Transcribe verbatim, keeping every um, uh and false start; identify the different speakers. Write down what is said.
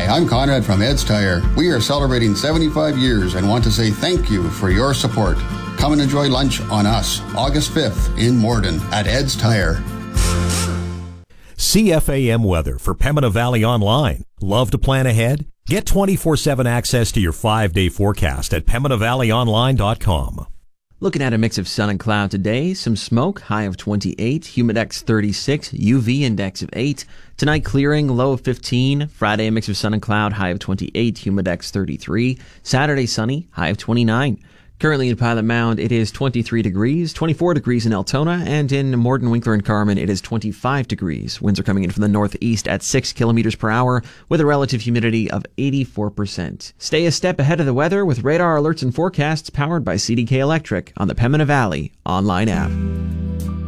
Speaker 1: Hi, I'm Conrad from Ed's Tire. We are celebrating seventy-five years and want to say thank you for your support. Come and enjoy lunch on us, August fifth in Morden at Ed's Tire.
Speaker 2: C F A M weather for Pembina Valley Online. Love to plan ahead? Get twenty-four seven access to your five-day forecast at pembina valley online dot com.
Speaker 3: Looking at a mix of sun and cloud today, some smoke, high of twenty-eight, humidex thirty-six, U V index of eight. Tonight clearing, low of fifteen. Friday a mix of sun and cloud, high of twenty-eight, humidex thirty-three. Saturday sunny, high of twenty-nine. Currently in Pilot Mound, it is twenty-three degrees, twenty-four degrees in Altona, and in Morden, Winkler, and Carman, it is twenty-five degrees. Winds are coming in from the northeast at six kilometers per hour with a relative humidity of eighty-four percent. Stay a step ahead of the weather with radar alerts and forecasts powered by C D K Electric on the Pembina Valley online app.